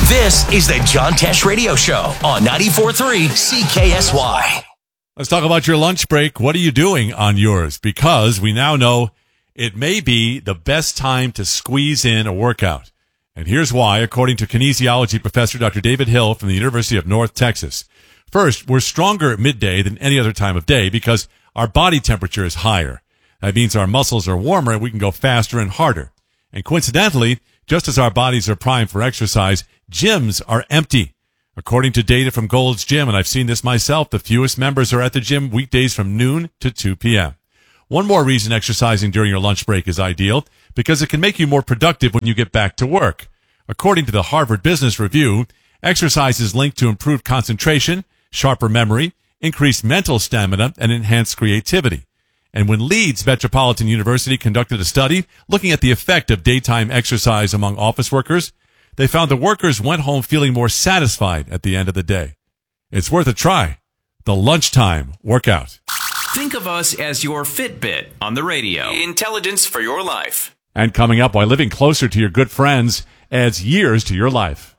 This is the John Tesh Radio Show on 94.3 CKSY. Let's talk about your lunch break. What are you doing on yours? Because we now know it may be the best time to squeeze in a workout. And here's why, according to kinesiology professor Dr. David Hill from the University of North Texas. First, we're stronger at midday than any other time of day because our body temperature is higher. That means our muscles are warmer and we can go faster and harder. And coincidentally, just as our bodies are primed for exercise, gyms are empty. According to data from Gold's Gym, and I've seen this myself, the fewest members are at the gym weekdays from noon to 2 p.m. One more reason exercising during your lunch break is ideal, because it can make you more productive when you get back to work. According to the Harvard Business Review, exercise is linked to improved concentration, sharper memory, increased mental stamina, and enhanced creativity. And when Leeds Metropolitan University conducted a study looking at the effect of daytime exercise among office workers, they found the workers went home feeling more satisfied at the end of the day. It's worth a try. The lunchtime workout. Think of us as your Fitbit on the radio. Intelligence for your life. And coming up, why living closer to your good friends adds years to your life.